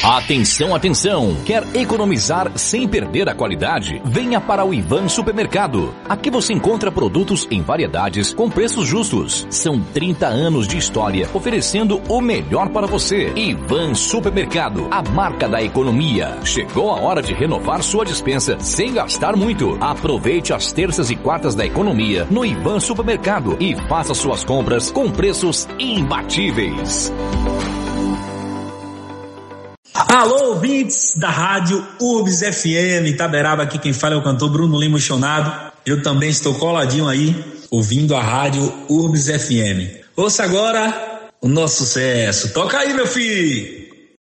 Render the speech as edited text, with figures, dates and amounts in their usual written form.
Atenção, atenção! Quer economizar sem perder a qualidade? Venha para o Ivan Supermercado. Aqui você encontra produtos em variedades com preços justos. São 30 anos de história oferecendo o melhor para você. Ivan Supermercado, a marca da economia. Chegou a hora de renovar sua despensa sem gastar muito. Aproveite as terças e quartas da economia no Ivan Supermercado e faça suas compras com preços imbatíveis. Alô, ouvintes da rádio URBS FM Itaberaba, aqui quem fala é o cantor Bruno Lima Chonado. Eu também estou coladinho aí, ouvindo a rádio URBS FM. Ouça agora o nosso sucesso. Toca aí, meu filho!